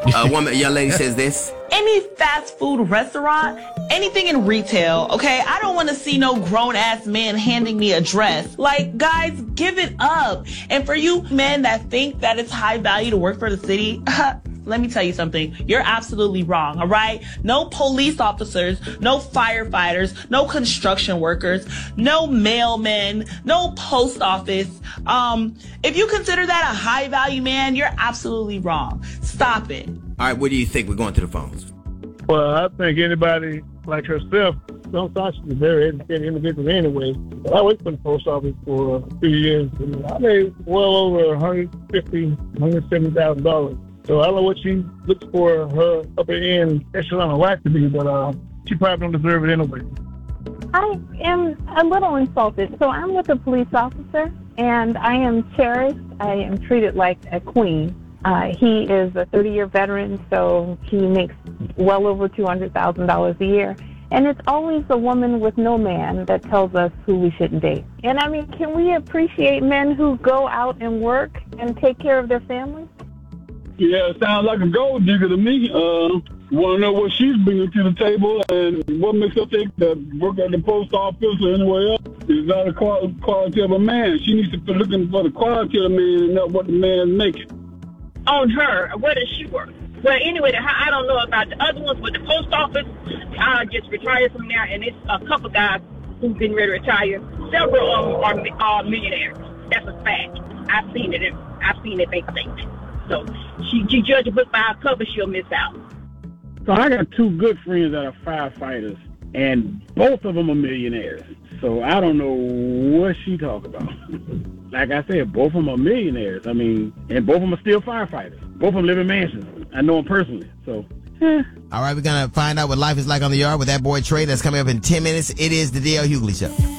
Young lady says this. Any fast food restaurant, anything in retail, okay? I don't want to see no grown-ass man handing me a dress. Like, guys, give it up. And for you men that think that it's high value to work for the city, let me tell you something. You're absolutely wrong, all right? No police officers, no firefighters, no construction workers, no mailmen, no post office. If you consider that a high value man, you're absolutely wrong. Stop it. All right, what do you think? We're going to the phones. Well, I think anybody like herself, sometimes she's a very educated individual anyway. I worked for the post office for a few years, and I made well over $150,000, $170,000. So I don't know what she looks for her upper end echelon of life to be, but she probably don't deserve it anyway. I am a little insulted. So I'm with a police officer, and I am cherished. I am treated like a queen. He is a 30-year veteran, so he makes well over $200,000 a year. And it's always a woman with no man that tells us who we shouldn't date. And I mean, can we appreciate men who go out and work and take care of their families? Yeah, it sounds like a gold digger to me. Want to know what she's bringing to the table and what makes her think that work at the post office or anywhere else is not a quality of a man. She needs to be looking for the quality of the man and not what the man's making. On her, where does she work? Well, anyway, I don't know about the other ones, but the post office, I just retired from there, and it's a couple guys who've been ready to retire. Several of them are millionaires. That's a fact. I've seen it. They think. So she judge a book by her cover, she'll miss out. So I got two good friends that are firefighters, and both of them are millionaires. So I don't know what she talking about. Like I said, both of them are millionaires. I mean, and both of them are still firefighters. Both of them live in mansions. I know them personally. So, All right, we're going to find out what life is like on the yard with that boy Trey. That's coming up in 10 minutes. It is the D.L. Hughley Show.